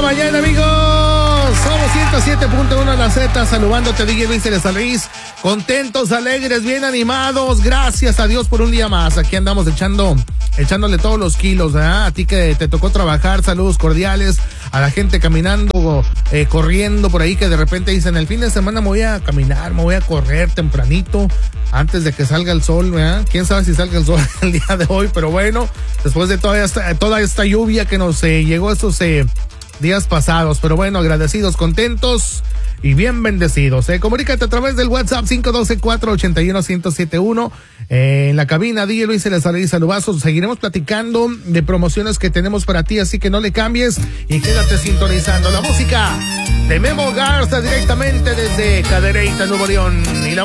mañana, amigos. Somos 107.1 La Z, saludándote, DJ Luis Elezalriz. Contentos, alegres, bien animados. Gracias a Dios por un día más. Aquí andamos echándole todos los kilos, ¿verdad? A ti que te tocó trabajar, saludos cordiales. A la gente caminando, corriendo por ahí, que de repente dicen, el fin de semana me voy a caminar, me voy a correr tempranito, antes de que salga el sol, ¿verdad? Quién sabe si salga el sol el día de hoy, pero bueno, después de toda esta lluvia que nos llegó estos días pasados, pero bueno, agradecidos, contentos y bien bendecidos. Comunícate a través del WhatsApp 512-481-1071. En la cabina, DJ Luis Elezalriz, saludazos. Seguiremos platicando de promociones que tenemos para ti, así que no le cambies y quédate sintonizando la música de Memo Garza directamente desde Cadereyta, Nuevo León. Y la